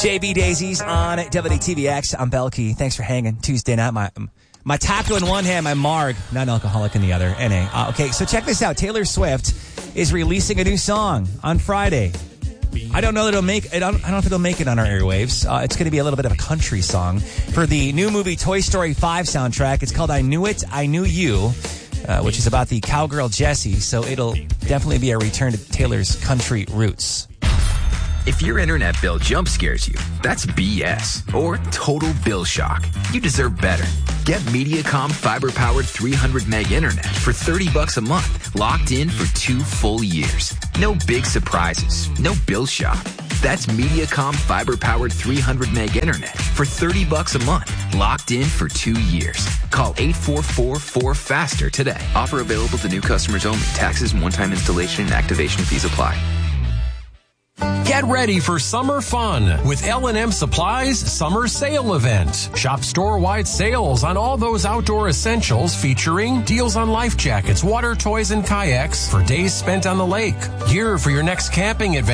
JB Daisies on WTVX. I'm Belkey. Thanks for hanging. Tuesday night. My taco in one hand, my marg, non-alcoholic in the other. NA. Okay, so check this out. Taylor Swift is releasing a new song on Friday. I don't know that it'll make. I don't know if it'll make it on our airwaves. It's going to be a little bit of a country song for the new movie Toy Story 5 soundtrack. It's called "I Knew It, I Knew You," which is about the cowgirl Jessie. So it'll definitely be a return to Taylor's country roots. If your internet bill jump scares you, that's BS or total bill shock. You deserve better. Get Mediacom fiber-powered 300 meg internet for $30 a month, locked in for 2 full years. No big surprises, no bill shock. That's Mediacom fiber-powered 300 meg internet for $30 a month, locked in for 2 years. Call 844-4FASTER today. Offer available to new customers only. Taxes and one-time installation and activation fees apply. Get ready for summer fun with L&M Supply's Summer Sale Event. Shop store-wide sales on all those outdoor essentials featuring deals on life jackets, water toys, and kayaks for days spent on the lake. Gear for your next camping adventure.